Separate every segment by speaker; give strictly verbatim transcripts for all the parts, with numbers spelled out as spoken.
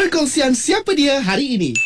Speaker 1: Perkongsian siapa dia hari ini.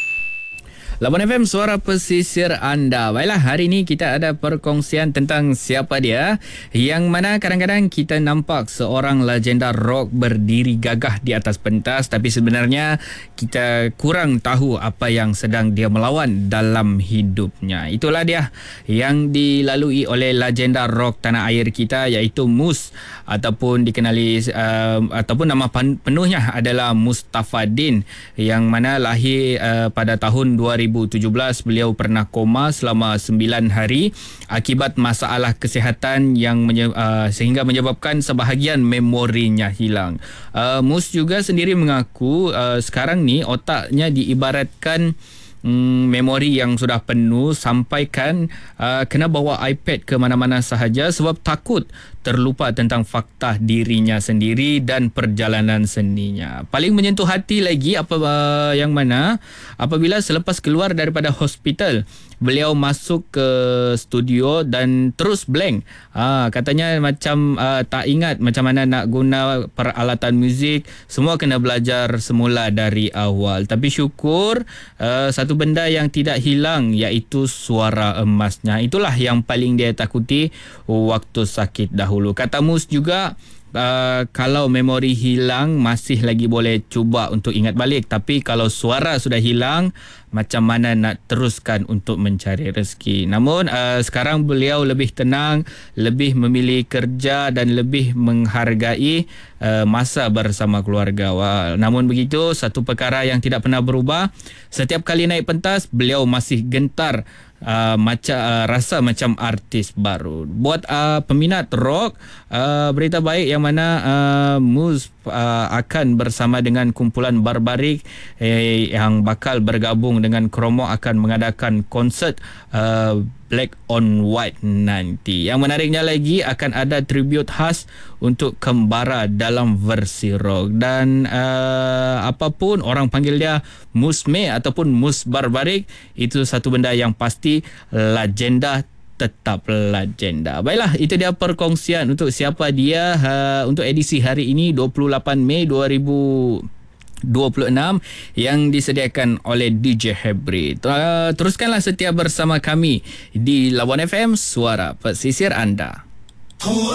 Speaker 2: Labuan F M, suara pesisir anda. Baiklah, hari ini kita ada perkongsian tentang siapa dia, yang mana kadang-kadang kita nampak seorang legenda rock berdiri gagah di atas pentas, tapi sebenarnya kita kurang tahu apa yang sedang dia melawan dalam hidupnya. Itulah dia yang dilalui oleh legenda rock tanah air kita, iaitu Mus, ataupun dikenali uh, ataupun nama penuhnya adalah Mustafadin, yang mana lahir uh, pada tahun dua ribu tujuh belas. Beliau pernah koma selama sembilan hari akibat masalah kesihatan yang menye- uh, sehingga menyebabkan sebahagian memorinya hilang. Uh, Mus juga sendiri mengaku uh, sekarang ni otaknya diibaratkan Hmm, memori yang sudah penuh, sampaikan uh, kena bawa iPad ke mana-mana sahaja sebab takut terlupa tentang fakta dirinya sendiri dan perjalanan seninya. Paling menyentuh hati lagi apa uh, yang mana apabila selepas keluar daripada hospital, beliau masuk ke studio dan terus blank. Ah, katanya macam uh, tak ingat macam mana nak guna peralatan muzik, semua kena belajar semula dari awal. Tapi syukur uh, satu benda yang tidak hilang, iaitu suara emasnya. Itulah yang paling dia takuti waktu sakit dahulu. Kata Mus juga, Uh, kalau memori hilang masih lagi boleh cuba untuk ingat balik, tapi kalau suara sudah hilang, macam mana nak teruskan untuk mencari rezeki. Namun uh, sekarang beliau lebih tenang, lebih memilih kerja dan lebih menghargai uh, masa bersama keluarga. Wah, namun begitu, satu perkara yang tidak pernah berubah, setiap kali naik pentas beliau masih gentar, Uh, macam uh, rasa macam artis baru. Buat uh, peminat rock, uh, berita baik yang mana uh, Mus uh, akan bersama dengan kumpulan Barbarik eh, yang bakal bergabung dengan Kromo, akan mengadakan konsert uh, Black on White nanti. Yang menariknya lagi, akan ada tribute khas untuk Kembara dalam versi rock. Dan uh, apapun orang panggil dia, Musme ataupun Mus Barbarik, itu satu benda yang pasti, legenda tetap legenda. Baiklah, itu dia perkongsian untuk siapa dia uh, untuk edisi hari ini dua puluh lapan Mei dua ribu dua puluh enam yang disediakan oleh D J Hebri. Uh, teruskanlah setia bersama kami di Labuan F M, suara pesisir anda.